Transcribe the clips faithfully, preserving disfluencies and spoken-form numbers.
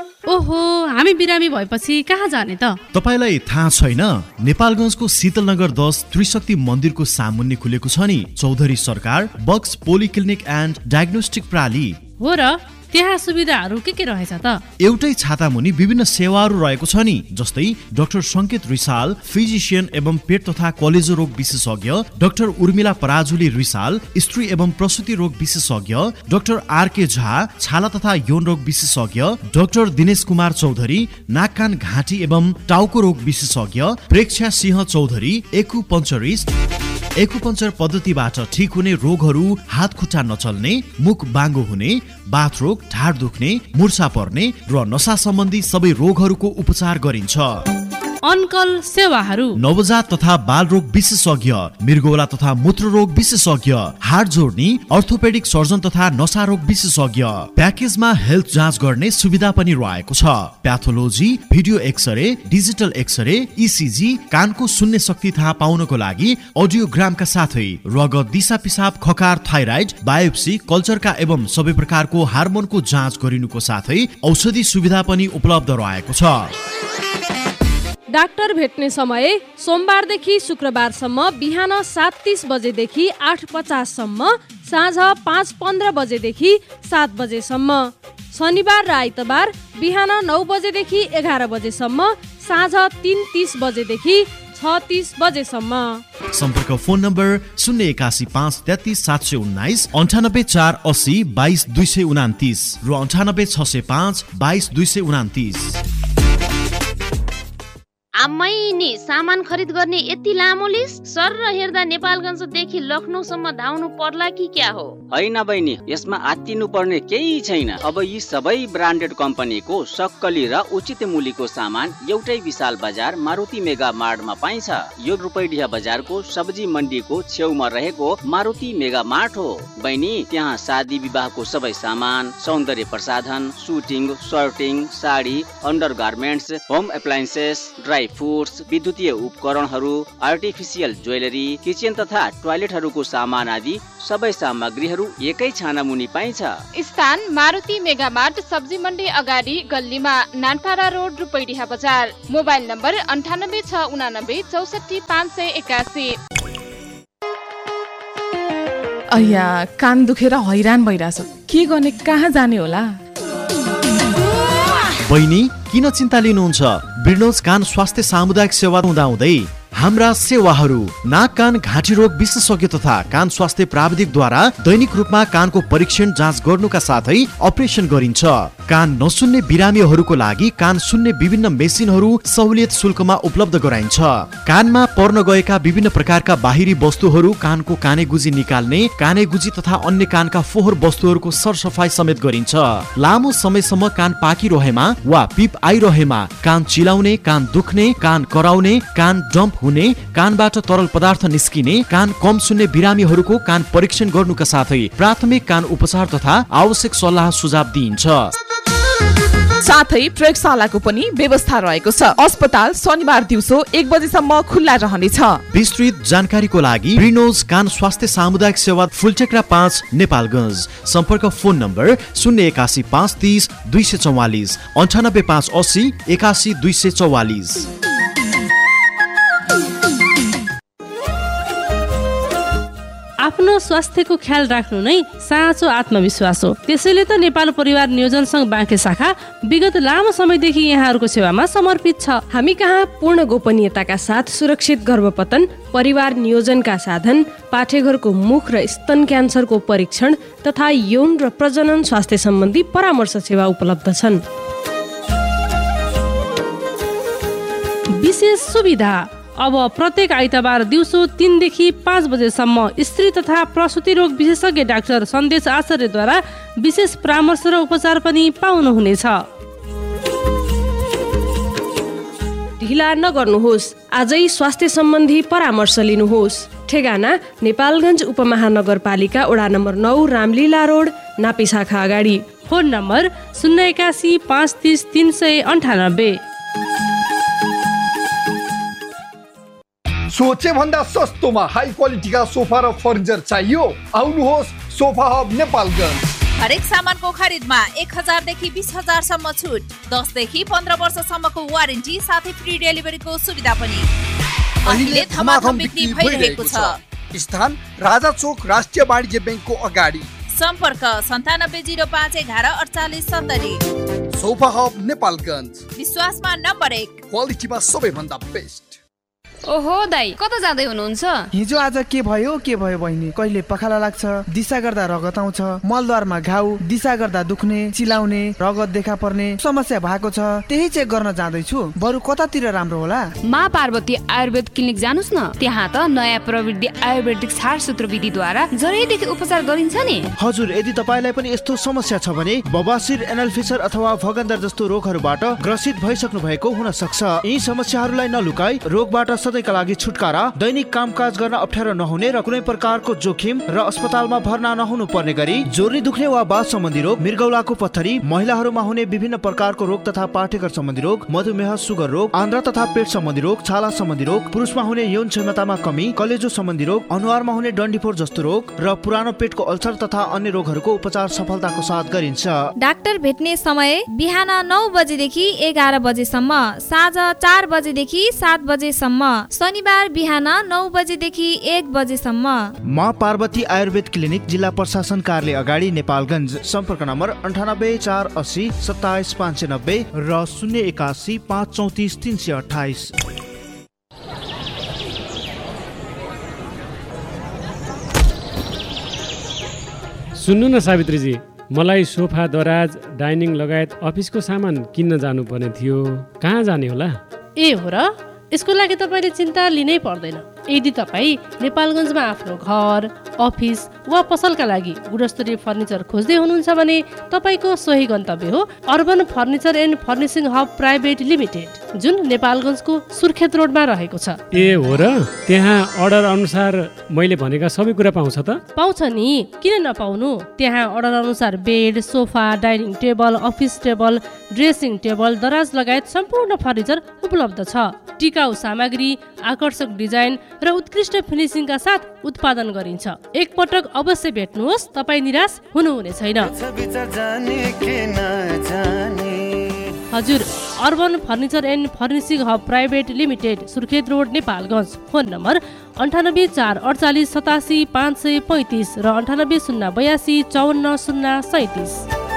ओहो, हामी बिरामी भएपछि कहाँ जाने त? तपाईलाई थाहा छैन? नेपालगञ्जको शीतलनगर दस त्रिशक्ति मन्दिरको सामुन्ने खुलेको छ नि चौधरी सरकार बक्स पोलिक्लिनिक एन्ड डायग्नोस्टिक प्रणाली। हो र, त्यहाँ सुविधाहरू के के रहेछ त? एउटै छाता मुनि विभिन्न सेवाहरू रहेको छ नि, जस्तै डाक्टर संकेत रिसाल फिजिशियन एवं पेट तथा कलेजो रोग विशेषज्ञ, डाक्टर उर्मिला पराजुली रिसाल स्त्री एवं प्रसूति रोग विशेषज्ञ, डाक्टर आरके झा छाला तथा यौन रोग विशेषज्ञ, डाक्टर दिनेश कुमार चौधरी नाक कान घाँटी एवं टाउको रोग विशेषज्ञ, प्रेक्षा सिंह चौधरी एक्युपञ्चरिस्ट एक्युपञ्चर पद्धतिबाट ठिक हुने रोगहरू हात खुट्टा नचल्ने, मुख बाङ्गो हुने, बाथ रोग, ढाड दुख्ने, मुर्छा पर्ने र नसा सम्बन्धी सबै रोगहरूको उपचार गरिन्छ। अनकल सेवाहरू नवजात तथा बाल रोग विशेषज्ञ, मृगौला तथा मूत्र रोग विशेषज्ञ, हाड जोड्ने अर्थोपेडिक सर्जन तथा नसा रोग विशेषज्ञ। प्याकेजमा हेल्थ जाँच गर्ने सुविधा पनि रहेको छ। Pathology, video x-ray, digital x-ray, ECG, कानको सुन्ने शक्ति थाहा पाउनको लागि अडियोग्रामका साथै रगत, दिशा पिसाब, खकार, थाइराइड, बायोप्सी, कल्चरका एवं सबै प्रकारको हार्मोनको जाँच गरिनुको साथै औषधि सुविधा पनि उपलब्ध रहेको छ। डाक्टर भेट्ने समय सोमबारदेखि शुक्रबारसम्म बिहान सात तीस बजेदेखि आठ पचाससम्म, साँझ पाँच पन्ध्र बजेदेखि सात बजेसम्म। शनिबार र आइतबार बिहान नौ बजेदेखि एघार बजेसम्म, साँझ तिन तीस बजेदेखि छ तीस बजेसम्म। सम्पर्क फोन नम्बर शून्य एकासी पाँच तेत्तिस सात सय उन्नाइस अन्ठानब्बे चार असी बाइस दुई सय उनातिस र अन्ठानब्बे छ सय पाँच बाइस दुई सय उनातिस। आम्मै नि सामान खरिद गर्ने यति लामो लिस्ट? सर र हेर्दा नेपालगञ्जदेखि लखनऊसम्म धाउनु पर्ला कि क्या हो? हैन बहिनी, यसमा आत्तिनु पर्ने केही छैन। अब यी सबै ब्रान्डेड कम्पनीको सक्कली र उचित मूल्यको सामान एउटै विशाल बजार मारुति मेगा मार्टमा पाइन्छ। यो रूपैडिया बजारको सब्जी मण्डीको छेउमा रहेको मारुति मेगा मार्ट हो। बहिनी, त्यहाँ शादी विवाहको सबै सामान, सौन्दर्य प्रसाधन, shooting, shirting, sari, under garments, home appliances, dry foods, विद्युतीय उपकरणहरू, आर्टिफिसियल ज्वेलरी, किचन तथा टोयलेटहरूको सामान आदि सबै सामग्रीहरू एकै छाना मुनि पाइन्छ। स्थान मारुति मेगा मार्ट, सब्जी मण्डी अगाडि गल्लीमा, नानपाडा रोड, रूपैडिहा बजार। मोबाइल नम्बर अन्ठानब्बे छ उनानब्बे चौसठी पाँच सय एकासी। अಯ್या, कान दुखेर हैरान भइरहेछ, के गर्ने, कहाँ जाने होला? बहिनी, किन चिन्ता लिनुहुन्छ? ब्रिनोज कान स्वास्थ्य सामुदायिक सेवा हुँदाहुँदै हाम्रा सेवाहरू नाक कान घाँटी रोग विशेषज्ञ तथा कान स्वास्थ्य प्राविधिकद्वारा दैनिक रूपमा कानको परीक्षण जाँच गर्नुका साथै अपरेसन गरिन्छ। कान नसुन्ने बिरामीहरूको लागि कान सुन्ने विभिन्न मेसिनहरू सहुलियत शुल्कमा उपलब्ध गराइन्छ। कानमा पर्न गएका विभिन्न प्रकारका बाहिरी वस्तुहरू, कानको कानेगुजी निकाल्ने, कानेगुजी तथा अन्य कानका फोहोर वस्तुहरूको सरसफाई समेत गरिन्छ। लामो समयसम्म कान पाकिरहेमा वा पिप आइरहेमा, कान चिलाउने, कान दुख्ने, कान कराउने, कान डम्प हुने, कानबाट तरल पदार्थ निस्किने, कान कम सुन्ने बिरामीहरूको कान परीक्षण गर्नुका साथै प्राथमिक कान उपचार तथा आवश्यक सल्लाह सुझाव दिइन्छ। साथै प्रयोगशालाको पनि व्यवस्था रहेको छ। अस्पताल शनिबार दिउँसो एक बजेसम्म खुल्ला रहनेछ। विस्तृत जानकारीको लागि ब्रिनोज कान स्वास्थ्य सामुदायिक सेवा फुलटेक्रा पाँच नेपालगञ्ज। सम्पर्क फोन नम्बर शून्य एकासी पाँच तीस दुई सय चौवालिस अन्ठानब्बे पाँच असी एकासी दुई सय चौवालिस। आफ्नो स्वास्थ्यको ख्याल राख्नु नै साँचो आत्मविश्वास हो। त्यसैले त नेपाल परिवार नियोजन संघ बाँके शाखा विगत लामो समयदेखि यहाँहरूको सेवामा समर्पित छ। हामी कहाँ पूर्ण गोपनीयताका साथ सुरक्षित गर्भपतन, परिवार नियोजनका साधन, पाठेघरको मुख र स्तन क्यान्सरको परीक्षण तथा यौन र प्रजनन स्वास्थ्य सम्बन्धी परामर्श सेवा उपलब्ध छन्। विशेष सुविधा, अब प्रत्येक आइतबार दिउँसो तीनदेखि पाँच बजेसम्म स्त्री तथा प्रसूति रोग विशेषज्ञ डाक्टर सन्देश आचार्यद्वारा विशेष परामर्श र उपचार पनि पाउनुहुनेछ। ढिला नगर्नुहोस्, आजै स्वास्थ्य सम्बन्धी परामर्श लिनुहोस्। ठेगाना नेपालगञ्ज उपमहानगरपालिका वडा नम्बर नौ, रामलीला रोड, नापी शाखा अगाडि। फोन नम्बर शून्य एकासी पाँच तीस तीन सय अन्ठानब्बे। सोचे भन्दा सस्तोमा हाई क्वालिटीका सोफा र फर्निचर चाहियो? आउनुहोस् सोफा हब नेपालगञ्ज। हरेक सामानको खरिदमा एक हजारदेखि बिस हजारसम्म छुट, दसदेखि पन्ध्र वर्षसम्मको वारेन्टी साथै फ्री डेलिभरीको सुविधा पनि। अहिले धमाधम बिक्री भइरहेको छ। स्थान राजा चोक राष्ट्रिय वाणिज्य ब्याङ्कको अगाडि। सम्पर्क सन्तानब्बे जिरो पाँच एघार अडचालिस सत्तरी। सोफा हब नेपालगञ्ज, विश्वासमा नम्बर एक, क्वालिटीमा सबैभन्दा बेस्ट। ओहो दाइ, कता जाँदै हुनुहुन्छ? हिजो आज के भयो के भयो बहिनी, कहिले पखाला लाग्छ, दिशा गर्दा रगत आउँछ, मलद्वारमा घाउ, दिशा गर्दा दुख्ने, चिलाउने, रगत देखा पर्ने समस्या भएको छ। त्यही चेक गर्न जाँदैछु, बरु कतातिर राम्रो होला? मा पार्वती आयुर्वेद क्लिनिक जानुस् न, त्यहाँ त नयाँ प्रविधि आयुर्वेदिक छारसूत्र विधिद्वारा जरैदेखि उपचार गरिन्छ नि। हजुर, यदि तपाईलाई पनि यस्तो समस्या छ भने बबासिर, एनल फिसर अथवा भगन्दर जस्तो रोगहरूबाट ग्रसित भइसक्नु भएको हुन सक्छ। यी समस्याहरूलाई नलुकाई रोगबाट सधैँका लागि छुटकारा, दैनिक कामकाज गर्न अप्ठ्यारो नहुने र कुनै प्रकारको जोखिम र अस्पतालमा भर्ना नहुनु पर्ने गरी जोर्नी दुख्ने वा बाथ सम्बन्धी रोग, मृगौलाको पत्थरी, महिलाहरूमा हुने विभिन्न प्रकारको रोग तथा पाठेघर सम्बन्धी रोग, मधुमेह, सुगर रोग, आन्द्रा तथा पेट सम्बन्धी रोग, छाला सम्बन्धी रोग, पुरुषमा हुने यौन क्षमतामा कमी, कलेजो सम्बन्धी रोग, अनुहारमा हुने डन्डीफोर जस्तो रोग र पुरानो पेटको अल्सर तथा अन्य रोगहरूको उपचार सफलताको साथ गरिन्छ। डाक्टर भेट्ने समय बिहान नौ बजेदेखि एघार बजेसम्म, साँझ चार बजेदेखि सात बजेसम्म, शनिबार बिहान नौ बजेदेखि एक बजेसम्म। मा पार्वती आयुर्वेद क्लिनिक, जिल्ला प्रशासन कार्यालय अगाडि, नेपालगञ्ज। सम्पर्क नम्बर अन्ठानब्बे चार अस्सी सत्ताइस पाँच सय नब्बे र शून्य एकासी पाँच चौतिस तिन सय अठाइस। सुन्नु न सावित्रीजी, मलाई सोफा, दराज, डाइनिङ लगायत अफिसको सामान किन्न जानुपर्ने थियो। कहाँ जाने होला? ए हो र, यसको लागि तपाईँले चिन्ता लिनै पर्दैन। यदि तपाईँ नेपालगञ्जमा आफ्नो घर, अफिस वा पसलका लागि गुणस्तरीय फर्निचर खोज्दै हुनुहुन्छ भने तपाईँको सोही गन्तव्य हो urban furniture and furnishing hub private limited, जुन नेपालगञ्जको सुर्खेत रोडमा रहेको छ। ए हो र, त्यहाँ अर्डर अनुसार मैले भनेका सबै कुरा पाउँछ त? पाउँछ नि, किन नपाउनु। त्यहाँ अर्डर अनुसार bed, sofa, dining table, office table, dressing table, दराज लगायत सम्पूर्ण फर्निचर उपलब्ध छ। टिकाउ सामग्री, आकर्षक डिजाइन र उत्कृष्ट फिनिसिङका साथ उत्पादन गरिन्छ। एक पटक अवश्य भेट्नुहोस्, तपाईँ निराश हुनुहुने छैन। हजुर, urban furniture and furnishing hub private limited, Surkhet road, Nepalgunj. Phone number अन्ठानब्बे चार अडचालिस सतासी पाँच सय पैँतिस र अन्ठानब्बे शून्य बयासी चौन्न शून्य सैतिस।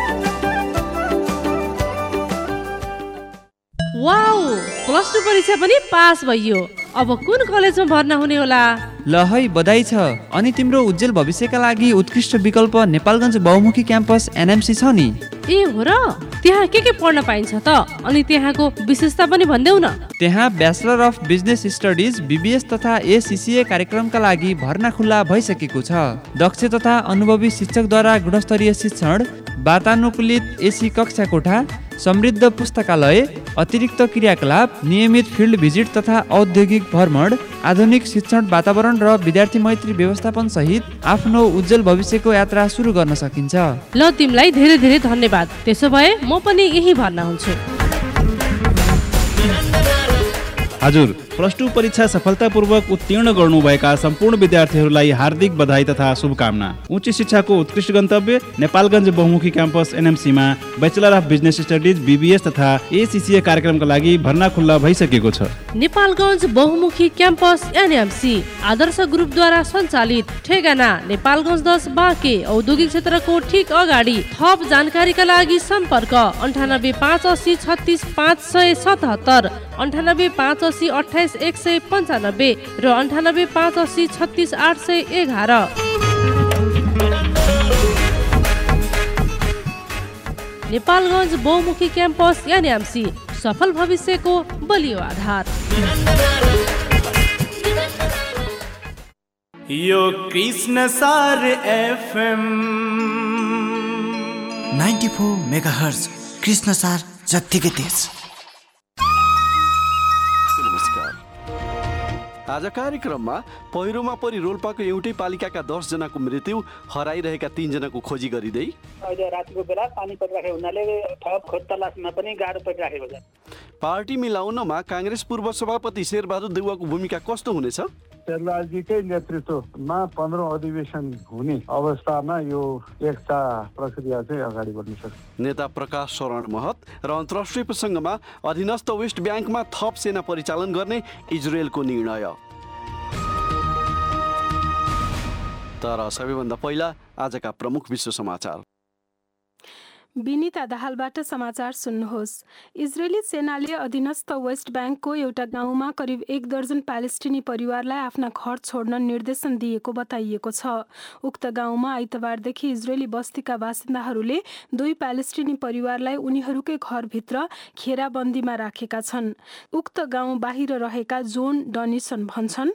वाउ, प्लस टू परीक्षा पनि पास भइयो। अब कुन कलेजमा भर्ना हुने होला? ल है, बधाई छ। अनि तिम्रो उज्जवल भविष्यका लागि उत्कृष्ट विकल्प नेपालगञ्ज बहुमुखी क्याम्पस एनएमसी छ नि। ए हो र, त्यहाँ के के पढ्न पाइन्छ त? अनि त्यहाँको विशेषता पनि भन्देऊ न। त्यहाँ bachelor of business studies, BBS तथा एसीसीए कार्यक्रमका लागि भर्ना खुल्ला भइसकेको छ। दक्ष तथा अनुभवी शिक्षकद्वारा गुणस्तरीय शिक्षण, वातानुकूलित एसी कक्षा कोठा, समृद्ध पुस्तकालय, अतिरिक्त क्रियाकलाप, नियमित फिल्ड भिजिट तथा औद्योगिक भ्रमण, आधुनिक शिक्षण वातावरण र विद्यार्थी मैत्री व्यवस्थापन सहित आफ्नो उज्जवल भविष्यको यात्रा सुरु गर्न सकिन्छ। ल, तिमीलाई धेरै धेरै धन्यवाद। त्यसो भए म पनि यही भर्ना हुन्छु। हजुर, प्लस टू परीक्षा सफलतापूर्वक उत्तीर्ण गर्नुभएका सम्पूर्ण विद्यार्थीहरूलाई हार्दिक बधाई तथा शुभकामना। उच्च शिक्षाको उत्कृष्ट गन्तव्य नेपालगञ्ज बहुमुखी campus एनएमसीमा bachelor of business studies, BBS तथा एसीसीए कार्यक्रमका लागि भर्ना खुल्ला भइसकेको छ। नेपालगञ्ज बहुमुखी क्याम्पस एनएमसी आदर्श ग्रुपद्वारा सञ्चालित, ठेगाना नेपालगञ्ज दस बाँके, औद्योगिक क्षेत्रको ठिक अगाडि। थप जानकारीका लागि सम्पर्क अन्ठानब्बे पाँच अस्सी छत्तिस पाँच सय सतहत्तर, अन्ठानब्बे पाँच अस्सी अठाइस एक सय पन्चानब्बे र अन्ठानब्बे पाँच अस्सी छत्तिस आठ सय एघार। नेपालगञ्ज बहुमुखी क्याम्पस एनएमसी, सफल भविष्यको बलियो आधार। यो कृष्ण सार FM ninety four megahertz, Krishna सार जत्तिकै तेज। आज कार्यक्रममा पहिरोमा परि रोल्पाको एउटै पालिकाका दस जनाको मृत्यु, हराइरहेका तीन जनाको खोजी गरिँदै। अहिले रातिको बेला पानी परिराखेको हुनाले थप खोज तलासमा पनि गाह्रो परिराखेको छ। पार्टी मिलाउनमा काङ्ग्रेस पूर्व सभापति शेरबहादुर देउवाको भूमिका कस्तो हुनेछ? शेरलालजीकै नेतृत्वमा पन्ध्रौं अधिवेशन हुने अवस्थामा यो एकता प्रक्रिया चाहिँ अगाडि बढ्न सक्छ। नेता प्रकाश शरण महत र अन्तर्राष्ट्रिय प्रसङ्गमा अधीनस्थ वेस्ट ब्याङ्कमा थप सेना परिचालन गर्ने इजरायलको निर्णय। तर सबैभन्दा पहिला आजका प्रमुख विश्व समाचार। विनिता दाहालबाट समाचार सुन्नुहोस्। इजरायली सेनाले अधीनस्थ वेस्ट ब्याङ्कको एउटा गाउँमा करिब एक दर्जन प्यालेस्टिनी परिवारलाई आफ्ना घर छोड्न निर्देशन दिएको बताइएको छ। उक्त गाउँमा आइतबारदेखि इजरायली बस्तीका बासिन्दाहरूले दुई प्यालेस्टिनी परिवारलाई उनीहरूकै घरभित्र घेराबन्दीमा राखेका छन्। उक्त गाउँ बाहिर रहेका जोन डनिसन भन्छन्,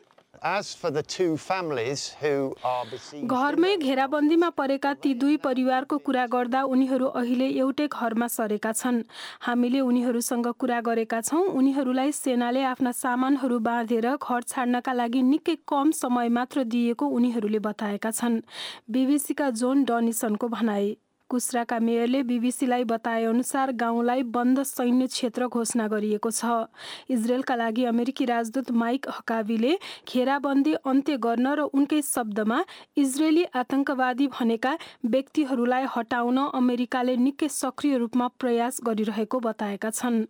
घरमै घेराबन्दीमा परेका ती दुई परिवारको कुरा गर्दा उनीहरू अहिले एउटै घरमा सरेका छन्। हामीले उनीहरूसँग कुरा गरेका छौँ। उनीहरूलाई सेनाले आफ्ना सामानहरू बाँधेर घर छाड्नका लागि निकै कम समय मात्र दिएको उनीहरूले बताएका छन्। बीबीसीका जोन डनिसनको भनाई। कुस्राका मेयरले बीबीसीलाई बताए अनुसार गाउँलाई बन्द सैन्य क्षेत्र घोषणा गरिएको छ। इजरायलका लागि अमेरिकी राजदूत माइक हकाबीले घेराबन्दी अन्त्य गर्न र उनकै शब्दमा इजरायली आतंकवादी भनेका व्यक्तिहरूलाई हटाउन अमेरिकाले निकै सक्रिय रूपमा प्रयास गरिरहेको बताएका छन्।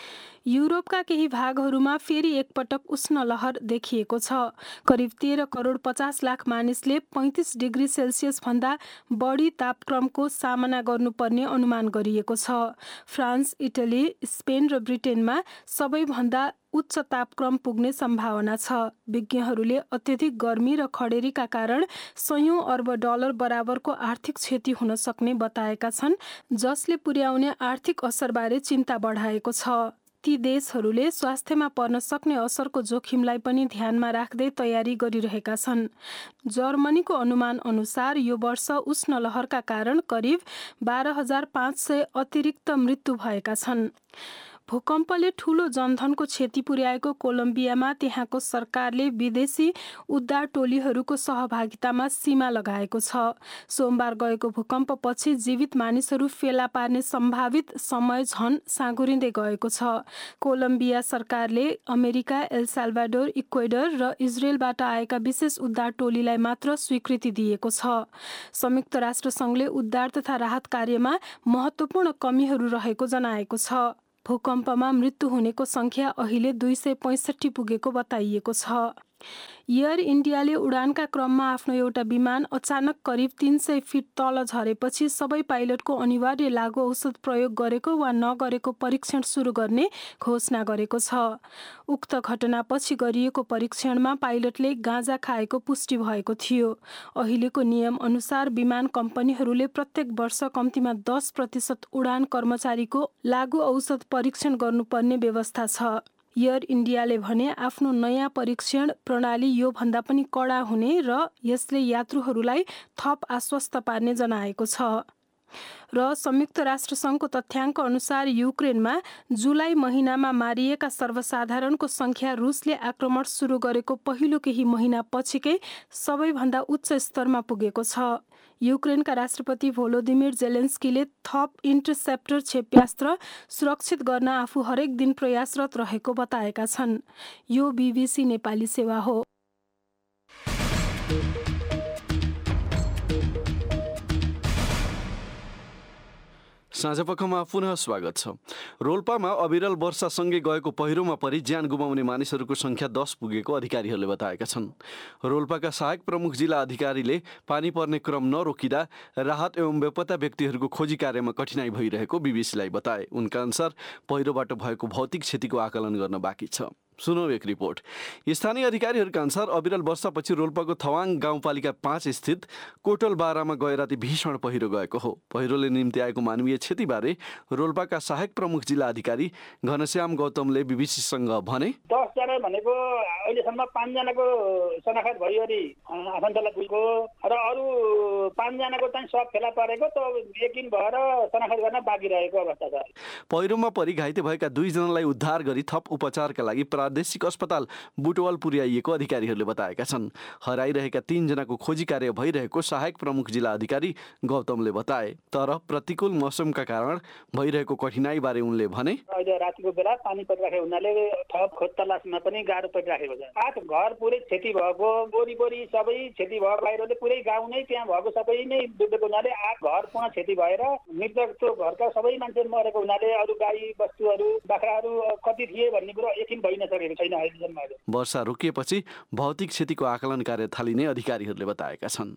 युरोपका केही भागहरूमा फेरि एकपटक उष्ण लहर देखिएको छ। करिब तेह्र करोड पचास लाख मानिसले पैँतिस डिग्री सेल्सियस भन्दा बढी तापक्रमको सामना गर्नुपर्ने अनुमान गरिएको छ। फ्रान्स, इटली, स्पेन र ब्रिटेनमा सबैभन्दा उच्च तापक्रम पुग्ने सम्भावना छ। विज्ञहरूले अत्यधिक गर्मी र खडेरीका कारण सयौं अर्ब डलर बराबरको आर्थिक क्षति हुन सक्ने बताएका छन्, जसले पुर्याउने आर्थिक असरबारे चिन्ता बढाएको छ। ती देशहरूले स्वास्थ्यमा पर्न सक्ने असरको जोखिमलाई पनि ध्यानमा राख्दै तयारी गरिरहेका छन्। जर्मनीको अनुमान अनुसार यो वर्ष उष्ण लहरका कारण करिब बाह्र हजार पाँच सय अतिरिक्त मृत्यु भएका छन्। भूकम्पले ठूलो जनधनको क्षति पुर्याएको कोलम्बियामा त्यहाँको सरकारले विदेशी उद्धार टोलीहरूको सहभागितामा सीमा लगाएको छ। सोमबार गएको भूकम्पपछि जीवित मानिसहरू फेला पार्ने सम्भावित समय झन साँगुरिँदै गएको छ। कोलम्बिया सरकारले अमेरिका, एल साल्भाडोर, इक्वेडर र इजरायलबाट आएका विशेष उद्धार टोलीलाई मात्र स्वीकृति दिएको छ। संयुक्त राष्ट्र सङ्घले उद्धार तथा राहत कार्यमा महत्त्वपूर्ण कमीहरू रहेको जनाएको छ। भूकम्पमा मृत्यु हुनेको संख्या अहिले दुई सय पैँसठी पुगेको बताइएको छ। एयर इन्डियाले उडानका क्रममा आफ्नो एउटा विमान अचानक करिब तीन सय फिट तल झरेपछि सबै पाइलटको अनिवार्य लागु औषध प्रयोग गरेको वा नगरेको परीक्षण सुरु गर्ने घोषणा गरेको छ। उक्त घटनापछि गरिएको परीक्षणमा पाइलटले गाँजा खाएको पुष्टि भएको थियो। अहिलेको नियम अनुसार विमान कम्पनीहरूले प्रत्येक वर्ष कम्तीमा दस प्रतिशत उडान कर्मचारीको लागु औषध परीक्षण गर्नुपर्ने व्यवस्था छ। एयर इन्डियाले भने आफ्नो नयाँ परीक्षण प्रणाली यो भन्दा पनि कडा हुने र यसले यात्रुहरूलाई थप आश्वस्त पार्ने जनाएको छ। र संयुक्त राष्ट्र सङ्घको तथ्याङ्क अनुसार युक्रेनमा जुलाई महिनामा मारिएका सर्वसाधारणको संख्या रुसले आक्रमण सुरु गरेको पहिलो केही महिना पछिकै सबैभन्दा उच्च स्तरमा पुगेको छ। युक्रेनका राष्ट्रपति भोलोदिमिर जेलेन्स्कीले थप इन्टरसेप्टर क्षेप्यास्त्र सुरक्षित गर्न आफू हरेक दिन प्रयासरत रहेको बताएका छन्। यो बीबीसी नेपाली सेवा हो। साँझपखमा पुनः स्वागत छ। रोल्पामा अविरल वर्षासँगै गएको पहिरोमा परि ज्यान गुमाउने मानिसहरूको संख्या दस पुगेको अधिकारीहरूले बताएका छन्। रोल्पाका सहायक प्रमुख जिल्ला अधिकारीले पानी पर्ने क्रम नरोकिँदा राहत एवं बेपत्ता व्यक्तिहरूको खोजी कार्यमा कठिनाई भइरहेको बीबीसीलाई बताए। उनका अनुसार पहिरोबाट भएको भौतिक क्षतिको आकलन गर्न बाँकी छ। सुनौ एक रिपोर्ट। स्थानीय अधिकारीहरूका अनुसार अविरल वर्षापछि रोल्पाको थवाङ गाउँपालिका पाँच स्थित कोटल बारामा गए राति भीषण पहिरो गएको हो। पहिरोले निम्ति आएको मानवीय क्षतिबारे रोल्पाका सहायक प्रमुख जिल्ला अधिकारी घनश्याम गौतमले बीबीसीसँग भने, दसजना भनेको अहिलेसम्म पाँचजनाको शनाखत भयो अरे आफन्तला पुगेको र अरू पाँचजनाको चाहिँ सब फेला परेको त यकिन भएर शनाखत गर्न बाँकी रहेको अवस्था छ। पहिरोमा परि घाइते भएका दुईजनालाई उद्धार गरी थप उपचारका लागि प्रादेशिक अस्पताल बुटवल पुर्याइएको अधिकारीहरूले बताएका छन्। हराइरहेका तीनजनाको खोजी कार्य भइरहेको सहायक प्रमुख जिल्ला अधिकारी गौतमले बताए। तर प्रतिकूल मौसमका कारण भइरहेको कठिनाई बारे उनले भने, अहिले रातिको बेला पानी परिराखेको हुनाले थप खोज तलासमा पनि गाह्रो परिराखेको छ। आठ घर पुरै क्षति भएको, वरिपरि सबै क्षति भएको बाहिरले पुरै गाउँ नै त्यहाँ भएको सबै नै डुबेको हुनाले आठ घर पुनः क्षति भएर मृतकको घरका सबै मान्छे मरेको हुनाले अरू गाई बस्तुहरू बाख्राहरू कति थिए भन्ने कुरो यकिन भइ नसकेको छैन अहिलेसम्म। वर्षा रोकिएपछि भौतिक क्षतिको आकलन कार्य थालिने अधिकारीहरूले बताएका छन्।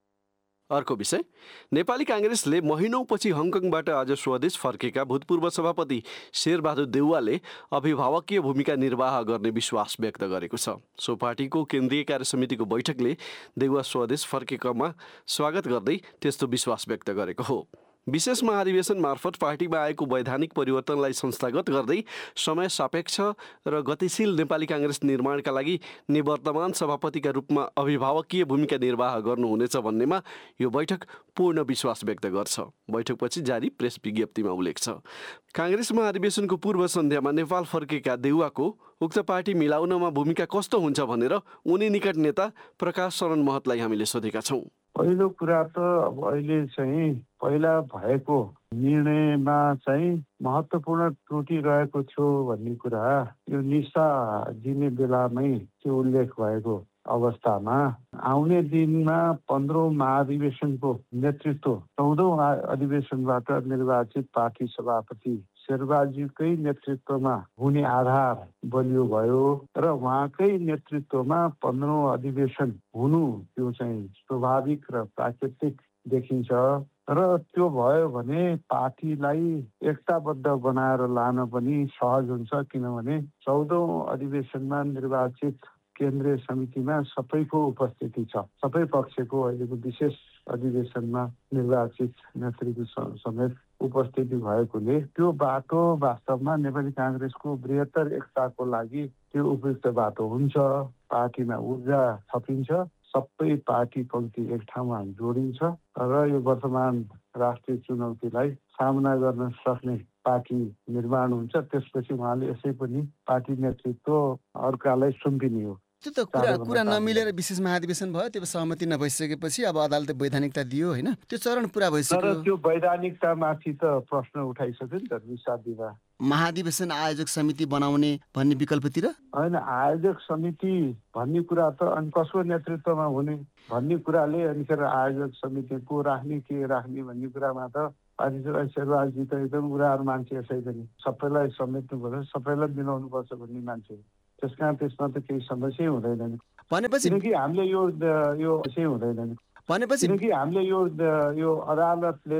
अर्को विषय, नेपाली काङ्ग्रेसले महिनौपछि हङकङबाट आज स्वदेश फर्केका भूतपूर्व सभापति शेरबहादुर देउवाले अभिभावकीय भूमिका निर्वाह गर्ने विश्वास व्यक्त गरेको छ। सो पार्टीको केन्द्रीय कार्य समितिको बैठकले देउवा स्वदेश फर्केकामा स्वागत गर्दै त्यस्तो विश्वास व्यक्त गरेको हो। विशेष महाधिवेशन मार्फत पार्टीमा आएको वैधानिक परिवर्तनलाई संस्थागत गर्दै समय सापेक्ष र गतिशील नेपाली काङ्ग्रेस निर्माणका लागि निवर्तमान सभापतिका रूपमा अभिभावकीय भूमिका निर्वाह गर्नुहुनेछ भन्नेमा यो बैठक पूर्ण विश्वास व्यक्त गर्छ। बैठकपछि जारी प्रेस विज्ञप्तिमा उल्लेख छ। काङ्ग्रेस महाधिवेशनको पूर्व सन्ध्यामा नेपाल फर्केका देउवाको उक्त पार्टी मिलाउनमा भूमिका कस्तो हुन्छ भनेर उनी निकट नेता प्रकाश शरण महतलाई हामीले सोधेका छौँ। पहिलो कुरा त अब अहिले चाहिँ पहिला भएको निर्णयमा चाहिँ महत्त्वपूर्ण त्रुटि रहेको थियो भन्ने कुरा यो निशा दिने बेलामै त्यो उल्लेख भएको अवस्थामा आउने दिनमा पन्ध्रौं महाधिवेशनको नेतृत्व चौधौं अधिवेशनबाट निर्वाचित पार्टी सभापति शेरबहादुरकै नेतृत्वमा हुने आधार बलियो भयो र उहाँकै नेतृत्वमा पन्ध्रौं अधिवेशन हुनु त्यो चाहिँ स्वाभाविक र प्राकृतिक देखिन्छ र त्यो भयो भने पार्टीलाई एकताबद्ध बनाएर लान पनि सहज हुन्छ, किनभने चौधौं अधिवेशनमा निर्वाचित केन्द्रीय समितिमा सबैको उपस्थिति छ। सबै पक्षको अहिलेको विशेष अधिवेशनमा निर्वाचित नेतृत्व समेत उपस्थिति भएकोले त्यो बाटो वास्तवमा नेपाली काङ्ग्रेसको बृहत्तर एकताको लागि त्यो उपयुक्त बाटो हुन्छ। पार्टीमा ऊर्जा थपिन्छ, सबै पार्टी पङ्क्ति एक ठाउँमा जोडिन्छ र यो वर्तमान राष्ट्रिय चुनौतीलाई सामना गर्न सक्ने पार्टी निर्माण हुन्छ। त्यसपछि उहाँले यसै पनि पार्टी नेतृत्व अर्कालाई सुम्पिने हो। त्यो त कुरा कुरा नमिलेर विशेष महाधिवेशन भयो, त्यो सहमति नभइसकेपछि अब अदालतले वैधानिकता दियो होइन, त्यो चरण पुरा भइसक्यो। तर त्यो वैधानिकतामाथि त प्रश्न उठाइसक्यो नि त निशा दिँदा। महाधिवेशन आयोजक समिति बनाउने भन्ने विकल्पतिर होइन, आयोजक समिति भन्ने कुरा त अनि कसको नेतृत्वमा हुने भन्ने कुराले अनिखेर आयोजक समिति को राख्ने के राख्ने भन्ने कुरामा त पार्टी शेरबहादुरजी त एकदम उदार मान्छे, यसै पनि सबैलाई समेट्नुपर्छ, सबैलाई मिलाउनुपर्छ भन्ने मान्छे। त्यस कारण त्यसमा त केही समस्या हुँदैन भनेपछि, किनकि हामीले यो यो हुँदैन भनेपछि किनकि हामीले यो यो अदालतले